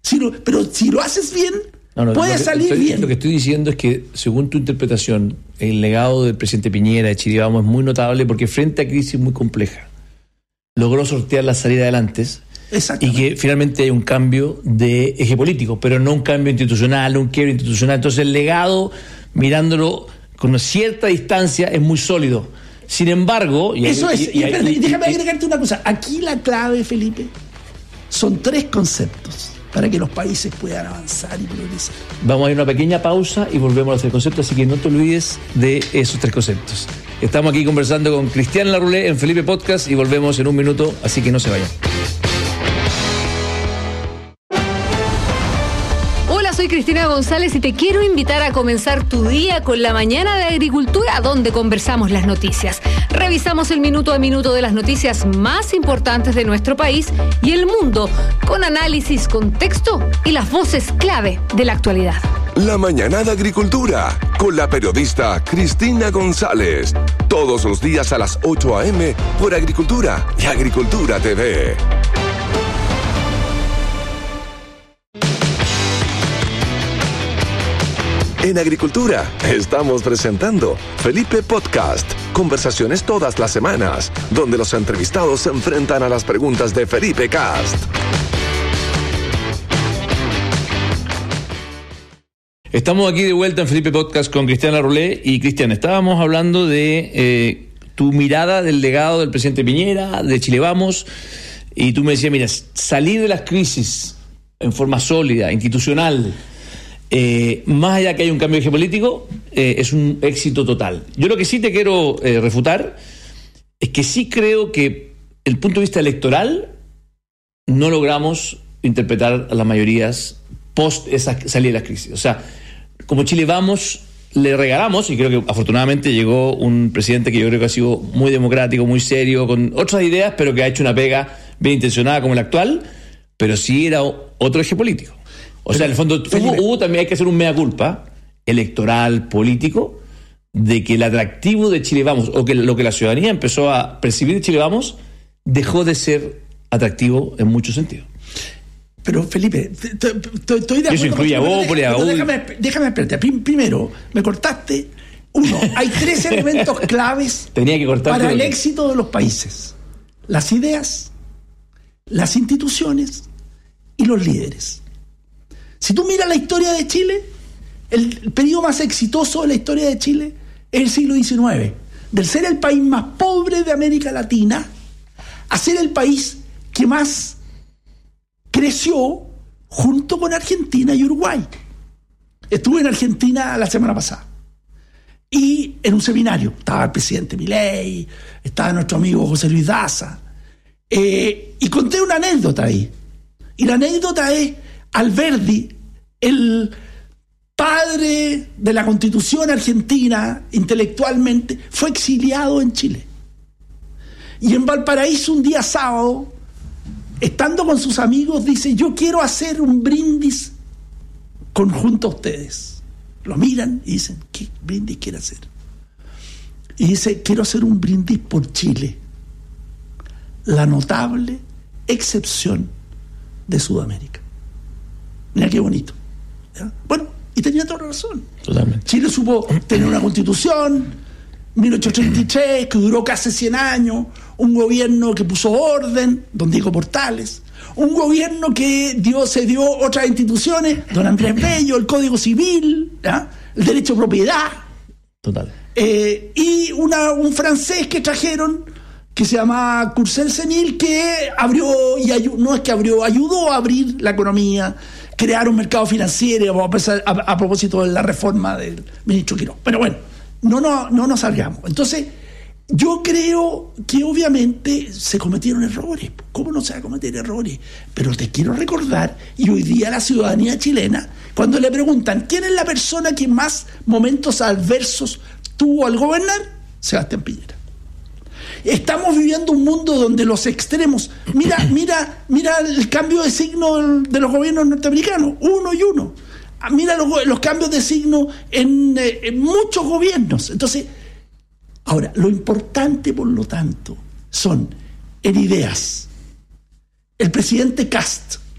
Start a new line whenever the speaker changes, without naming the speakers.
Pero si lo haces bien, puede salir bien.
Lo que estoy diciendo es que, según tu interpretación, el legado del presidente Piñera de Chile Vamos es muy notable porque frente a crisis muy compleja logró sortear la salida adelante y que finalmente hay un cambio de eje político, pero no un cambio institucional, un quiebre institucional. Entonces el legado, mirándolo con cierta distancia, es muy sólido. Sin embargo...
déjame agregarte una cosa. Aquí la clave, Felipe, son 3 conceptos para que los países puedan avanzar y progresar.
Vamos a ir a una pequeña pausa y volvemos a los 3 conceptos, así que no te olvides de esos 3 conceptos. Estamos aquí conversando con Cristian Larroulé en Felipe Podcast y volvemos en un minuto, así que no se vayan.
Soy Cristina González y te quiero invitar a comenzar tu día con la Mañana de Agricultura, donde conversamos las noticias. Revisamos el minuto a minuto de las noticias más importantes de nuestro país y el mundo, con análisis, contexto y las voces clave de la actualidad.
La Mañana de Agricultura, con la periodista Cristina González. Todos los días a las 8 a.m. por Agricultura y Agricultura TV. En Agricultura estamos presentando Felipe Podcast. Conversaciones todas las semanas, donde los entrevistados se enfrentan a las preguntas de Felipe Cast.
Estamos aquí de vuelta en Felipe Podcast con Cristian Larroulé. Y Cristian, estábamos hablando de tu mirada del legado del presidente Piñera, de Chile Vamos, y tú me decías, mira, salir de las crisis en forma sólida, institucional, más allá que haya un cambio geopolítico, es un éxito total. Yo lo que sí te quiero refutar es que sí creo que el punto de vista electoral no logramos interpretar a las mayorías post esa salida de las crisis. O sea, como Chile Vamos le regalamos, y creo que afortunadamente llegó un presidente que yo creo que ha sido muy democrático, muy serio, con otras ideas, pero que ha hecho una pega bien intencionada como el actual, pero sí era otro eje político. O sea, en el fondo hubo también, hay que hacer un mea culpa electoral, político, de que el atractivo de Chile Vamos, o que lo que la ciudadanía empezó a percibir de Chile Vamos, dejó de ser atractivo en muchos sentidos.
Pero, Felipe, estoy de acuerdo.
Eso incluye a Bópoli, a Bópoli.
Déjame espérate. Primero, me cortaste. Hay 3 elementos claves para el éxito de los países: las ideas, las instituciones y los líderes. Si tú miras la historia de Chile, el periodo más exitoso de la historia de Chile es el siglo XIX. Del ser el país más pobre de América Latina a ser el país que más creció junto con Argentina y Uruguay. Estuve en Argentina la semana pasada y en un seminario estaba el presidente Milei, estaba nuestro amigo José Luis Daza, y conté una anécdota ahí. Y la anécdota es: Alberdi, el padre de la Constitución argentina intelectualmente, fue exiliado en Chile. Y en Valparaíso, un día sábado, estando con sus amigos, dice: yo quiero hacer un brindis junto a ustedes. Lo miran y dicen: ¿qué brindis quiere hacer? Y dice: quiero hacer un brindis por Chile, la notable excepción de Sudamérica. Mira qué bonito. ¿Ya? Bueno, y tenía toda razón.
Totalmente.
Chile supo tener una constitución, 1833, que duró casi 100 años, un gobierno que puso orden, don Diego Portales, un gobierno que se dio otras instituciones, don Andrés Bello, el Código Civil, ¿ya? El derecho a propiedad.
Total.
Y un francés que trajeron, que se llama Courcelles Senil, que abrió, ayudó a abrir la economía, crear un mercado financiero, a propósito de la reforma del ministro Quirós. Pero bueno, no nos salgamos. Entonces, yo creo que obviamente se cometieron errores. ¿Cómo no se va a cometer errores? Pero te quiero recordar, y hoy día la ciudadanía chilena, cuando le preguntan ¿quién es la persona que más momentos adversos tuvo al gobernar? Sebastián Piñera. Estamos viviendo un mundo donde los extremos... Mira el cambio de signo de los gobiernos norteamericanos, uno y uno. Mira los cambios de signo en muchos gobiernos. Entonces, ahora, lo importante, por lo tanto, son en ideas. El presidente Kast